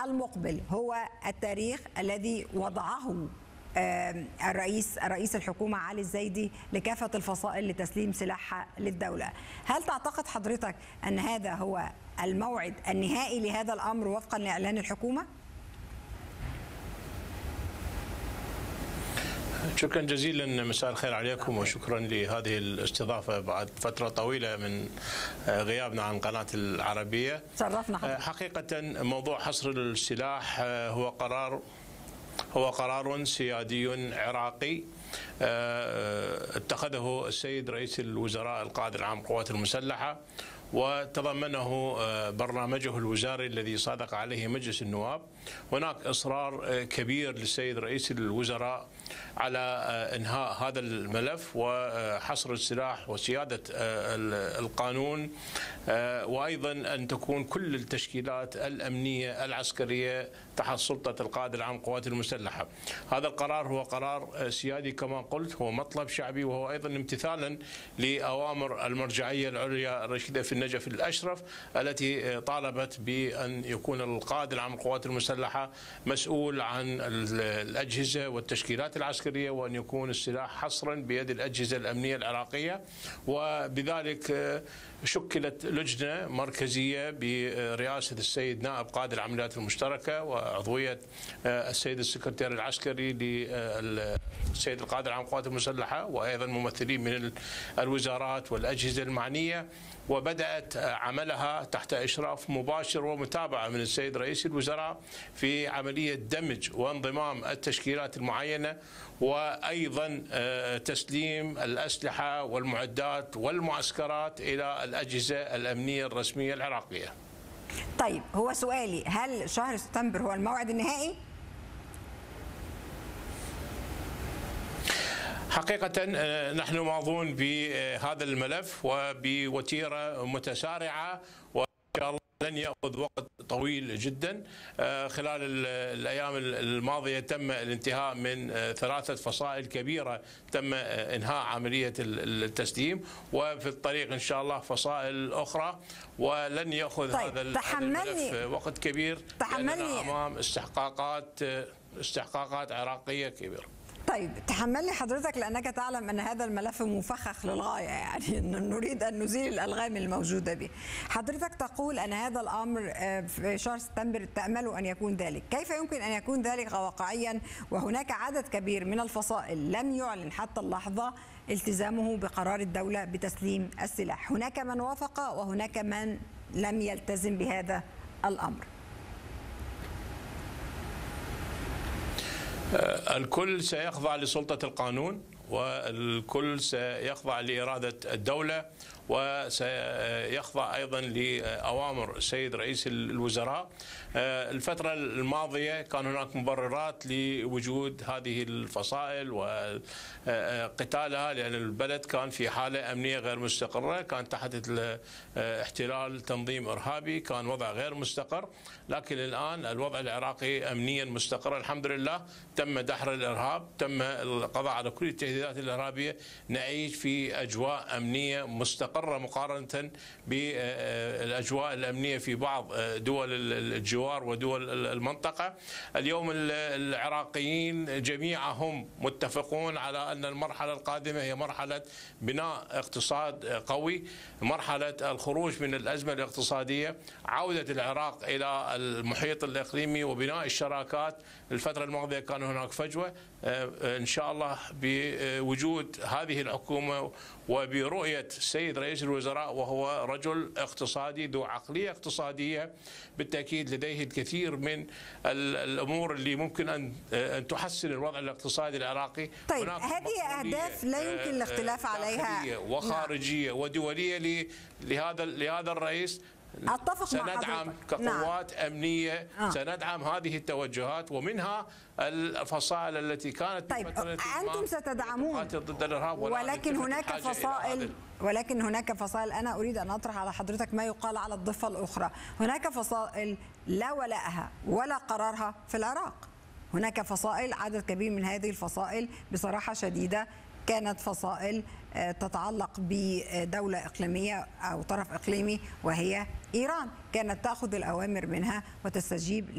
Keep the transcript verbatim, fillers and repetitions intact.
المقبل هو التاريخ الذي وضعه الرئيس رئيس الحكومة علي الزيدي لكافة الفصائل لتسليم سلاحها للدولة. هل تعتقد حضرتك أن هذا هو الموعد النهائي لهذا الأمر وفقا لإعلان الحكومة؟ شكرا جزيلا، مساء الخير عليكم، وشكرا لهذه الاستضافة بعد فترة طويلة من غيابنا عن قناة العربية. شرفنا حضرتك. حقيقة موضوع حصر السلاح هو قرار هو قرار سيادي عراقي اتخذه السيد رئيس الوزراء القائد العام للقوات المسلحة، وتضمنه برنامجه الوزاري الذي صادق عليه مجلس النواب. هناك إصرار كبير للسيد رئيس الوزراء على إنهاء هذا الملف وحصر السلاح وسيادة القانون، وأيضا أن تكون كل التشكيلات الأمنية العسكرية تحت سلطة القائد العام للقوات المسلحة. هذا القرار هو قرار سيادي كما قلت، هو مطلب شعبي، وهو أيضا امتثالا لأوامر المرجعية العليا الرشيدة في النجف الأشرف التي طالبت بأن يكون القائد العام للقوات المسلحة مسؤول عن الأجهزة والتشكيلات العسكرية، وأن يكون السلاح حصرا بيد الأجهزة الأمنية العراقية. وبذلك شكلت لجنة مركزية برئاسة السيد نائب قائد العمليات المشتركة وعضوية السيد السكرتير العسكري للسيد القائد العام للقوات المسلحة، وأيضا ممثلين من الوزارات والأجهزة المعنية، وبدأت عملها تحت إشراف مباشر ومتابعة من السيد رئيس الوزراء في عملية دمج وانضمام التشكيلات المعينة، وأيضا تسليم الأسلحة والمعدات والمعسكرات إلى الأجهزة الأمنية الرسمية العراقية. طيب، هو سؤالي، هل شهر سبتمبر هو الموعد النهائي؟ حقيقة نحن ماضون بهذا الملف وبوتيرة متسارعة، وإن شاء الله لن يأخذ وقت طويل جدا. خلال الأيام الماضية تم الانتهاء من ثلاثة فصائل كبيرة، تم إنهاء عملية التسليم، وفي الطريق إن شاء الله فصائل أخرى، ولن يأخذ طيب هذا الملف وقت كبير، لأننا أمام استحقاقات استحقاقات عراقية كبيرة. طيب، تحملني حضرتك لأنك تعلم أن هذا الملف مفخخ للغاية، يعني نريد أن نزيل الألغام الموجودة به. حضرتك تقول أن هذا الأمر في شهر سبتمبر تأمل أن يكون ذلك، كيف يمكن أن يكون ذلك واقعيا وهناك عدد كبير من الفصائل لم يعلن حتى اللحظة التزامه بقرار الدولة بتسليم السلاح؟ هناك من وافق وهناك من لم يلتزم بهذا الأمر. الكل سيخضع لسلطة القانون، والكل سيخضع لإرادة الدولة، وسيخضع أيضا لأوامر السيد رئيس الوزراء. الفترة الماضية كان هناك مبررات لوجود هذه الفصائل وقتالها، لأن البلد كان في حالة أمنية غير مستقرة، كان تحت احتلال تنظيم إرهابي، كان وضع غير مستقر. لكن الآن الوضع العراقي أمنيا مستقر الحمد لله، تم دحر الإرهاب، تم القضاء على كل التهديدات الإرهابية، نعيش في أجواء أمنية مستقرة مقارنة بالأجواء الأمنية في بعض دول الجوار ودول المنطقة. اليوم العراقيين جميعهم متفقون على أن المرحلة القادمة هي مرحلة بناء اقتصاد قوي، مرحلة الخروج من الأزمة الاقتصادية، عودة العراق إلى المحيط الإقليمي وبناء الشراكات. الفترة الماضية كان هناك فجوة، إن شاء الله بوجود هذه الحكومة وبرؤية السيد رئيس الوزراء، وهو رجل اقتصادي ذو عقلية اقتصادية، بالتأكيد لديه الكثير من الأمور اللي ممكن أن أن تحسن الوضع الاقتصادي العراقي. طيب، هذه أهداف لا يمكن الاختلاف عليها، وخارجية ودولية لهذا لهذا الرئيس. أتفق سندعم كقوات نعم. أمنية آه. سندعم هذه التوجهات، ومنها الفصائل التي كانت طيب أنتم ستدعمون ضد الإرهاب، ولكن هناك فصائل ولكن هناك فصائل أنا أريد أن أطرح على حضرتك ما يقال على الضفة الأخرى. هناك فصائل لا ولائها ولا قرارها في العراق. هناك فصائل، عدد كبير من هذه الفصائل بصراحة شديدة كانت فصائل تتعلق بدولة إقليمية أو طرف إقليمي وهي إيران، كانت تأخذ الأوامر منها وتستجيب